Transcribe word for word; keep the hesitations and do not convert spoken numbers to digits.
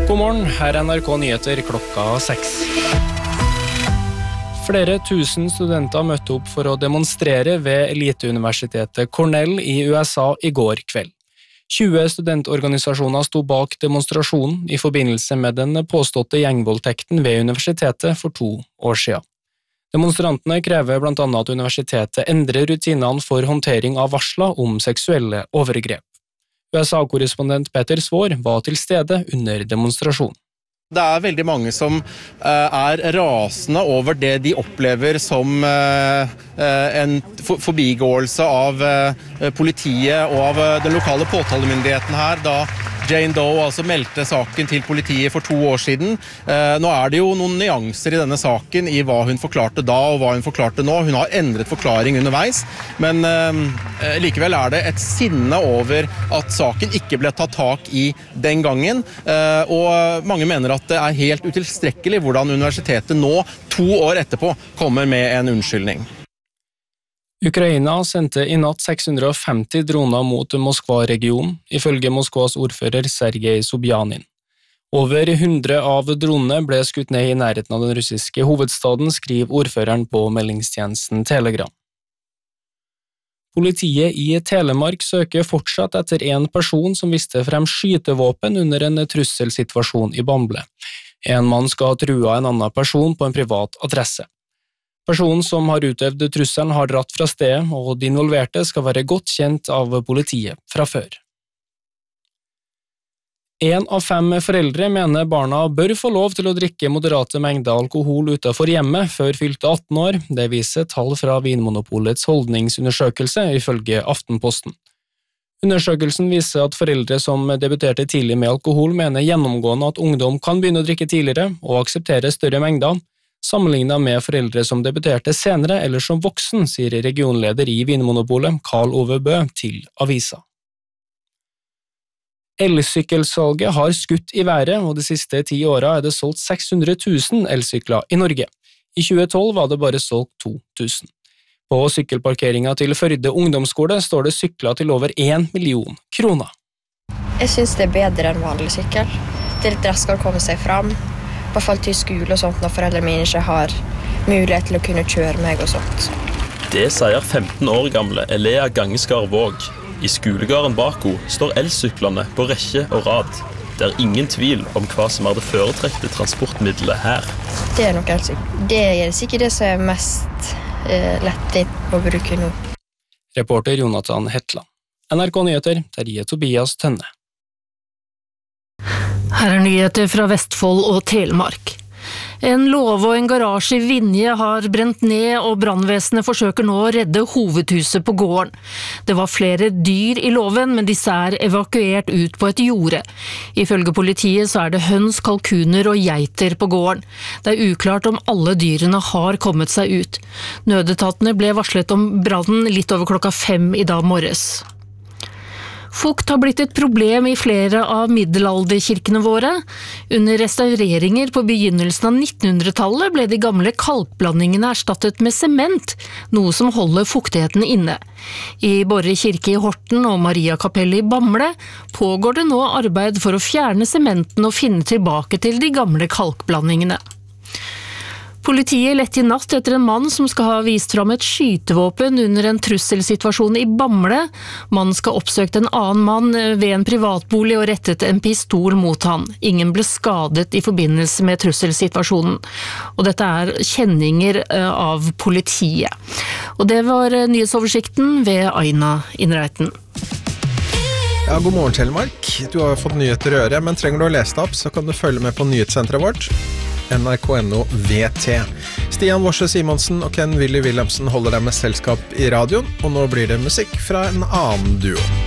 God morgen, her er N R K Nyheter klokka seks. Flere tusen studenter møtte opp for å demonstrere ved eliteuniversitetet Cornell i U S A i går kveld. tjue studentorganisasjoner sto bak demonstrasjonen i forbindelse med den påståtte gjengvoldtekten ved universitetet for to år siden. Demonstrantene krever blant annet at universitetet endrer rutinene for håndtering av varsler om seksuelle overgrep. U S A-korrespondent Peter Svår var til stede under demonstrasjonen. Det er veldig mange som er rasende over det de opplever som en forbigåelse av politiet og av den lokale påtalemyndigheten her, da Jane Doe altså meldte saken til politiet for to år siden. Nå er det jo noen nyanser i denne saken i hva hun forklarte da og hva hun forklarte nå. Hun har endret forklaring underveis, men likevel er det et sinne over at saken ikke ble tatt tak i den gangen, og mange mener at det er helt utilstrekkelig hvordan universitetet nå, to år etterpå, kommer med en unnskyldning. Ukraina sendte i natt seks hundre og femti droner mot Moskva-regionen, ifølge Moskvas ordfører Sergej Sobjanin. Over hundre av dronene ble skutt ned i nærheten av den russiske hovedstaden, skriver ordføreren på meldingstjenesten Telegram. Politiet i Telemark søker fortsatt etter en person som viste frem skytevåpen under en trusselsituasjon i Bamble. En mann skal ha trua en annen person på en privat adresse. Personen som har utøvd trusselen har dratt fra stedet, og de involverte skal være godt kjent av politiet fra før. En av fem foreldre mener barna bør få lov til å drikke moderate mengder alkohol utenfor hjemmet før fylte atten år, det viser tall fra Vinmonopolets holdningsundersøkelse ifølge Aftenposten. Undersøkelsen viser at foreldre som debuterte tidlig med alkohol mener gjennomgående at ungdom kan begynne å drikke tidligere og akseptere større mengder, sammenlignet med foreldre som debuterte senere eller som voksen, sier regionleder i Vinmonopolet, Karl Ove Bø, til avisa. Elsykkelsalget har skutt i været, og de siste ti årene er det solgt seks hundre tusen elsykler i Norge. I tjue tolv var det bare solgt to tusen. På sykkelparkeringen til Førde ungdomsskole står det sykler til over en million kroner. Jeg synes det er bedre enn vanlig sykkel. Det er litt raskere å komme seg fram. I hvert fall til skole og sånt når foreldrene mine ikke har mulighet til å kunne kjøre meg og sånt. Det sier femten år gamle Elea Gangeskar Våg. I skolegården bak henne står elsyklene på rekke og rad. Det er ingen tvil om hva som er det foretrekte transportmiddelet her. Det er nok elsykkel. Det er sikkert det som er mest eh, lettvint å bruke nå. Reporter Jonathan Hetland. N R K Nyheter, Terje Tobias Tønne. Her er nyheter fra Vestfold og Telemark. En låve og en garasje i Vinje har brent ned, og brannvesenet forsøker nå å redde hovedhuset på gården. Det var flere dyr i låven, men disse er evakuert ut på et jorde. Ifølge politiet så er det høns, kalkuner og geiter på gården. Det er uklart om alle dyrene har kommet seg ut. Nødetatene ble varslet om brannen litt over klokka fem i dag morges. Fukt har blitt et problem i flere av middelalderkirkene våre. Under restaureringer på begynnelsen av nittenhundretallet ble de gamle kalkblandingene erstattet med sement, noe som holder fuktigheten inne. I Borre kirke i Horten og Mariakapellet i Bamble pågår det nå arbeid for å fjerne sementen og finne tilbake til de gamle kalkblandingene. Politiet lette i natt etter en mann som skal ha vist fram et skytevåpen under en trusselsituasjon i Bamble. Mannen skal ha oppsøkt en annen mann ved en privatbolig og rettet en pistol mot han. Ingen ble skadet i forbindelse med trusselsituasjonen. Og dette er kjenninger av politiet. Og det var nyhetsoversikten ved Aina Innreiten. Ja, god morgen Telemark. Du har fått nyheter i øret, men trenger du å lese det opp, så kan du følge med på nyhetssenteret vårt. N R K N O V T. Stian Worsø Simonsen og Ken Willy Wilhelmsen holder deg med selskap i radioen, og nå blir det musikk fra en annen duo.